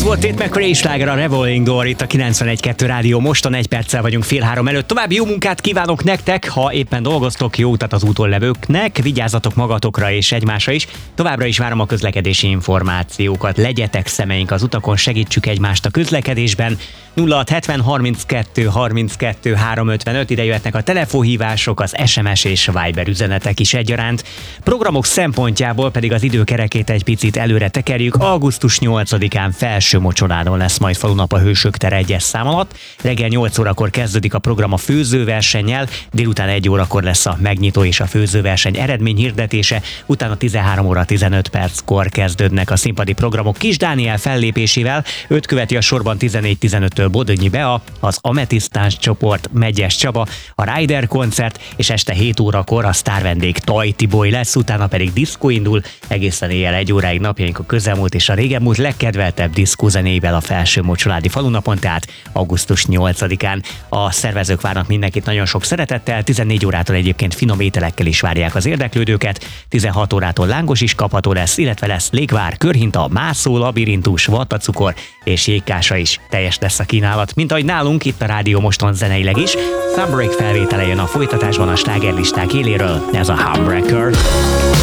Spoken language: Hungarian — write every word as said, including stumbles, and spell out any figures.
volt Tate McRae sláger, a Revolving Door itt a kilencvenegy kettő Rádió. Mostan egy perccel vagyunk fél három előtt. További jó munkát kívánok nektek, ha éppen dolgoztok, jó utat az úton levőknek, vigyázzatok magatokra és egymásra is. Továbbra is várom a közlekedési információkat. Legyetek szemeink az utakon, segítsük egymást a közlekedésben. nulla hat hetven harminckettő harminckettő háromszázötvenöt, ide jöhetnek a telefonhívások, az es em es és Viber üzenetek is egyaránt. Programok szempontjából pedig az időkerekét egy picit előre tekerjük. augusztus nyolcadikán Felsőmocsonáron lesz majd falunap a Hősök tere egyes szám alatt. Reggel nyolc órakor kezdődik a program a főzőversennyel, délután egy órakor lesz a megnyitó és a főzőverseny eredményhirdetése, utána tizenhárom óra tizenöt perckor kezdődnek a színpadi programok Kis Dániel fellépésével, őt követi a sorban tizennégy tizenöttől Bodonyi Bea, az Ametisztáns csoport, Megyes Csaba, a Rider koncert, és este hét órakor a sztárvendég Tajti Boy lesz, utána pedig diszkó indul, egészen éjjel egy óráig napjaink a közelmúlt és a régebmúlt legkedveltebb diszkózenével a Felsőmocsoládi falunapon, tehát augusztus nyolcadikán. A szervezők várnak mindenkit nagyon sok szeretettel, tizennégy órától egyébként finom ételekkel is várják az érdeklődőket, tizenhat órától lángos is kapható lesz, illetve lesz légvár, körhinta, mászó, labirintus, vattacukor és jégkása is. Teljes lesz a kínálat, mint ahogy nálunk itt a Rádió Moston zeneileg is. Sunbreak felvétele jön a folytatásban a slágerlisták éléről, ez a Humbreaker.